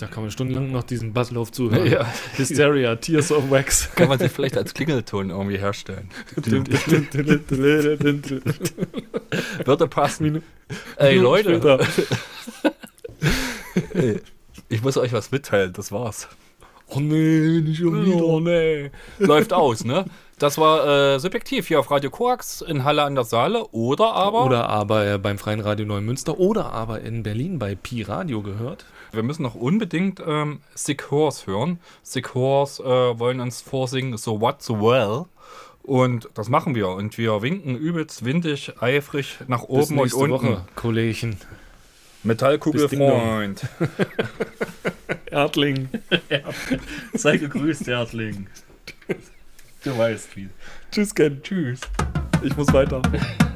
Da kann man stundenlang noch diesen Basslauf zuhören. Ja. Hysteria, Tears of Wax. Kann man sich vielleicht als Klingelton irgendwie herstellen. Würde passen. Ey, Leute. Ey, ich muss euch was mitteilen, das war's. Oh nee, nicht schon wieder. Oh nee. Läuft aus, ne? Das war subjektiv hier auf Radio Koax in Halle an der Saale oder aber Beim Freien Radio Neumünster oder aber in Berlin bei Pi Radio gehört. Wir müssen noch unbedingt Sick Horse hören. Sick Horse wollen uns vorsingen So What So Well. Und das machen wir. Und wir winken übelst windig, eifrig nach oben Bis nächste und unten. Woche, Kollegen. Metallkugelfreund. Erdling. Sei gegrüßt, Erdling. Du weißt wie. Tschüss, Ken. Tschüss. Ich muss weiter.